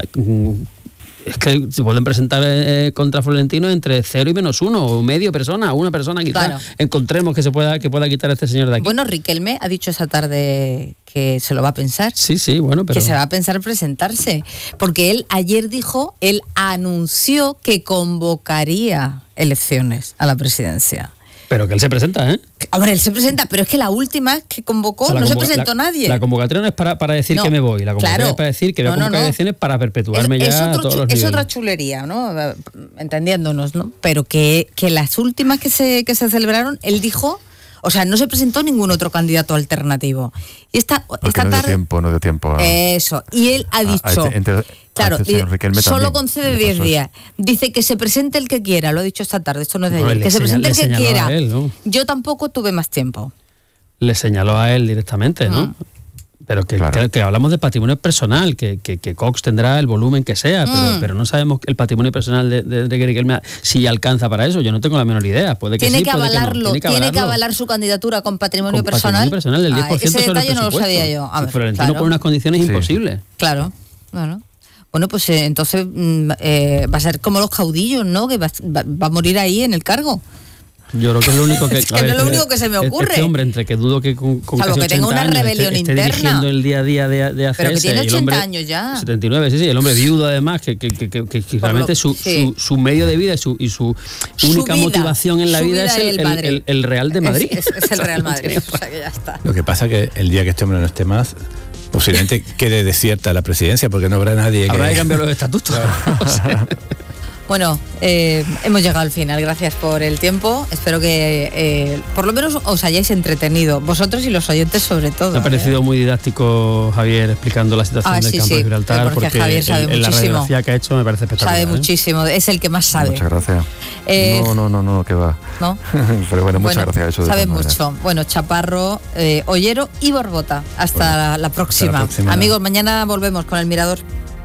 es que se pueden presentar eh, contra Florentino entre cero y menos uno, o medio persona, o una persona quizá claro. encontremos que se pueda que pueda quitar a este señor de aquí. Bueno, Riquelme ha dicho esta tarde que se lo va a pensar. Sí, sí, bueno, pero... Que se va a pensar presentarse. Porque él ayer dijo, él anunció que convocaría elecciones a la presidencia. Pero que él se presenta, ¿eh? Hombre, él se presenta, pero es que la última que convocó, o sea, no convoca, se presentó la, nadie. La convocatoria no es para, para decir no, que me voy, la convocatoria claro. es para decir que voy a convocar no, no, no. elecciones para perpetuarme es, ya es otro, a todos los Es niveles. otra chulería, ¿no? Entendiéndonos, ¿no? Pero que, que las últimas que se, que se celebraron, él dijo... O sea, no se presentó ningún otro candidato alternativo. Y esta, esta no tarde... dio tiempo, no dio tiempo. A... Eso. Y él ha dicho... A, a este, entre, claro, a este solo concede diez días. Dice que se presente el que quiera. Lo ha dicho esta tarde, esto no es de no, ayer. Que se presente el que quiera. Él, ¿no? Yo tampoco tuve más tiempo. Le señaló a él directamente, ¿no? ¿no? Pero que, claro. que, que hablamos de patrimonio personal, que, que, que Cox tendrá el volumen que sea, pero, mm. pero no sabemos el patrimonio personal de, de Enrique Riquelme si alcanza para eso. Yo no tengo la menor idea. Puede que tiene, sí, que puede avalarlo, que no. tiene que tiene avalarlo. que avalar su candidatura con patrimonio con personal. Patrimonio personal del diez por ciento ah, ese sobre detalle el no lo sabía yo. A ver, Florentino claro. por unas condiciones sí. imposibles. Claro, claro. Bueno, pues eh, entonces mm, eh, va a ser como los caudillos, ¿no? Que va, va, va a morir ahí en el cargo. Yo creo que es lo único que, es que ver, no es lo único que se me ocurre. Este hombre, entre que dudo que con, con casi que tenga una años rebelión esté, interna. esté dirigiendo el día a día de, de hacerse. Pero que tiene ochenta hombre, años ya. setenta y nueve, sí, sí. El hombre viudo, además, que, que, que, que, que realmente lo, su, sí. su, su medio de vida y su, y su, su única vida, motivación en la vida, vida es el, el, el, el Real de Madrid. Es, es, es el Real Madrid. O sea que ya está. Lo que pasa es que el día que este hombre no esté más, posiblemente quede desierta la presidencia porque no habrá nadie. Habrá que, que cambiar los estatutos. Claro. O sea, bueno, eh, hemos llegado al final. Gracias por el tiempo. Espero que eh, por lo menos os hayáis entretenido. Vosotros y los oyentes sobre todo. Me ha parecido ¿eh? muy didáctico Javier explicando la situación ah, del sí, campo sí, de Gibraltar. Porque, porque Javier sabe el, muchísimo. La radiografía que ha hecho me parece espectacular. Sabe ¿eh? muchísimo. Es el que más sabe. Muchas gracias. Eh, no, no, no, no, que va. ¿No? Pero bueno, muchas bueno, gracias. Eso sabe mucho. Manera. Bueno, Chaparro, eh, Ollero y Borbota. Hasta, bueno, la, la, próxima. hasta la próxima. Amigos, mañana volvemos con El Mirador.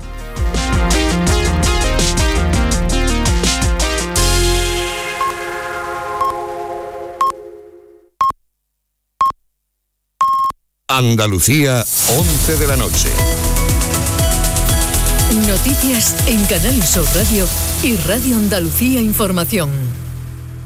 Andalucía, once de la noche. Noticias en Canal Sur Radio y Radio Andalucía Información.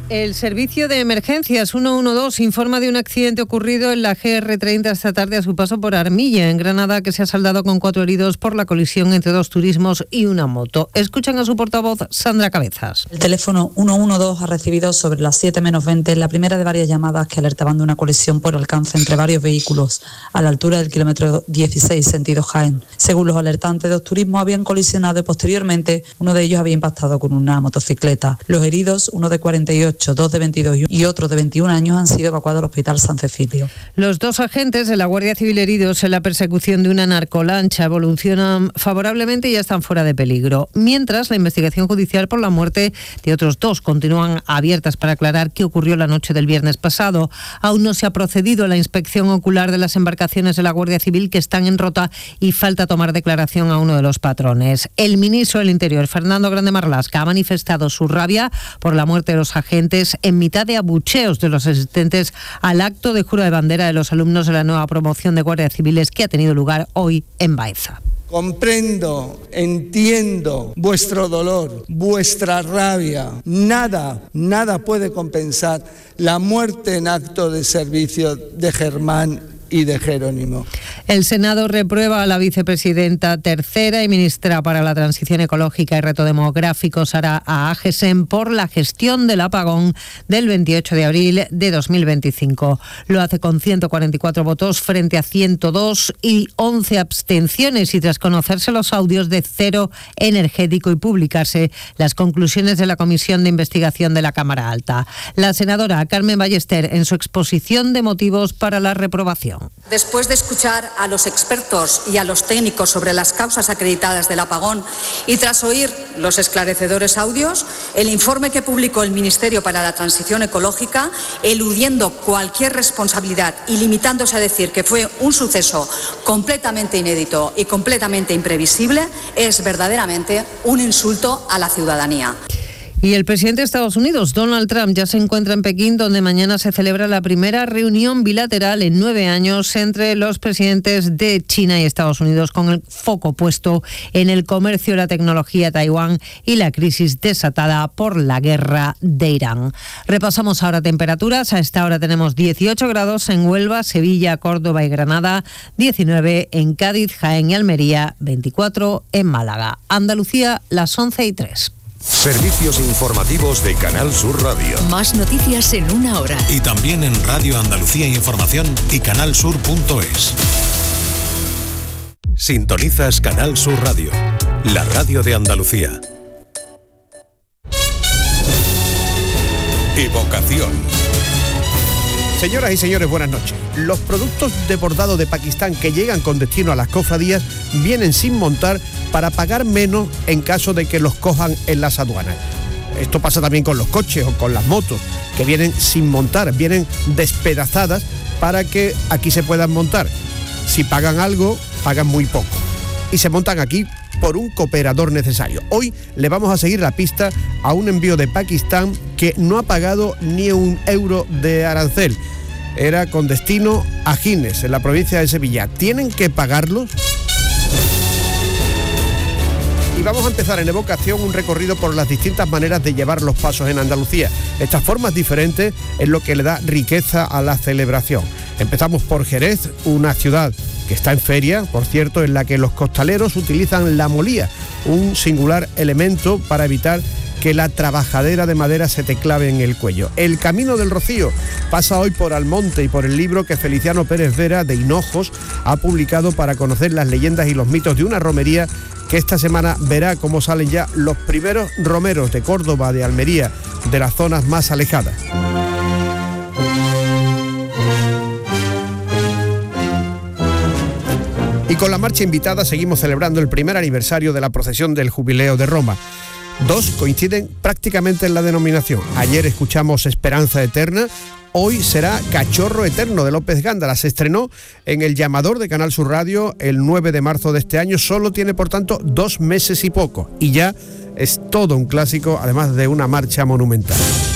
El servicio de emergencias ciento doce informa de un accidente ocurrido en la G R treinta esta tarde a su paso por Armilla, en Granada, que se ha saldado con cuatro heridos por la colisión entre dos turismos y una moto. Escuchan a su portavoz, Sandra Cabezas. El teléfono ciento doce ha recibido sobre las siete menos veinte la primera de varias llamadas que alertaban de una colisión por alcance entre varios vehículos a la altura del kilómetro dieciséis, sentido Jaén. Según los alertantes, dos turismos habían colisionado y posteriormente uno de ellos había impactado con una motocicleta. Los heridos, uno de cuarenta y ocho, dos de veintidós y otro de veintiún años, han sido evacuados al Hospital San Cecilio. Los dos agentes de la Guardia Civil heridos en la persecución de una narcolancha evolucionan favorablemente y ya están fuera de peligro. Mientras, la investigación judicial por la muerte de otros dos continúan abiertas para aclarar qué ocurrió la noche del viernes pasado. Aún no se ha procedido a la inspección ocular de las embarcaciones de la Guardia Civil que están en rota y falta tomar declaración a uno de los patrones. El ministro del Interior, Fernando Grande Marlaska, ha manifestado su rabia por la muerte de los agentes en mitad de abucheos de los asistentes al acto de jura de bandera de los alumnos de la nueva promoción de guardias civiles que ha tenido lugar hoy en Baeza. Comprendo, entiendo vuestro dolor, vuestra rabia. Nada, nada puede compensar la muerte en acto de servicio de Germán y de Jerónimo. El Senado reprueba a la vicepresidenta tercera y ministra para la Transición Ecológica y Reto Demográfico, Sara Aagesen, por la gestión del apagón del veintiocho de abril de dos mil veinticinco. Lo hace con ciento cuarenta y cuatro votos frente a ciento dos y once abstenciones, y tras conocerse los audios de Cero Energético y publicarse las conclusiones de la Comisión de Investigación de la Cámara Alta. La senadora Carmen Ballester, en su exposición de motivos para la reprobación. Después de escuchar a los expertos y a los técnicos sobre las causas acreditadas del apagón y tras oír los esclarecedores audios, el informe que publicó el Ministerio para la Transición Ecológica, eludiendo cualquier responsabilidad y limitándose a decir que fue un suceso completamente inédito y completamente imprevisible, es verdaderamente un insulto a la ciudadanía. Y el presidente de Estados Unidos, Donald Trump, ya se encuentra en Pekín, donde mañana se celebra la primera reunión bilateral en nueve años entre los presidentes de China y Estados Unidos, con el foco puesto en el comercio, la tecnología, Taiwán y la crisis desatada por la guerra de Irán. Repasamos ahora temperaturas. A esta hora tenemos dieciocho grados en Huelva, Sevilla, Córdoba y Granada, diecinueve en Cádiz, Jaén y Almería, veinticuatro en Málaga. Andalucía, las once y tres. Servicios informativos de Canal Sur Radio. Más noticias en una hora. Y también en Radio Andalucía Información y canal sur punto es. Sintonizas Canal Sur Radio, la radio de Andalucía. Evocación. Señoras y señores, buenas noches. Los productos de bordado de Pakistán que llegan con destino a las cofradías vienen sin montar para pagar menos en caso de que los cojan en las aduanas. Esto pasa también con los coches o con las motos, que vienen sin montar, vienen despedazadas para que aquí se puedan montar. Si pagan algo, pagan muy poco. Y se montan aquí por un cooperador necesario. Hoy le vamos a seguir la pista a un envío de Pakistán que no ha pagado ni un euro de arancel. Era con destino a Gines, en la provincia de Sevilla. ¿Tienen que pagarlos? Y vamos a empezar en Evocación un recorrido por las distintas maneras de llevar los pasos en Andalucía. Estas formas diferentes es lo que le da riqueza a la celebración. Empezamos por Jerez, una ciudad que está en feria, por cierto, en la que los costaleros utilizan la molía, un singular elemento para evitar que la trabajadera de madera se te clave en el cuello. El Camino del Rocío pasa hoy por Almonte y por el libro que Feliciano Pérez Vera, de Hinojos, ha publicado para conocer las leyendas y los mitos de una romería que esta semana verá cómo salen ya los primeros romeros de Córdoba, de Almería, de las zonas más alejadas. Y con la marcha invitada seguimos celebrando el primer aniversario de la procesión del Jubileo de Roma. Dos coinciden prácticamente en la denominación. Ayer escuchamos Esperanza Eterna, hoy será Cachorro Eterno de López Gándara. Se estrenó en El Llamador de Canal Sur Radio el nueve de marzo de este año, solo tiene por tanto dos meses y poco, y ya es todo un clásico, además de una marcha monumental.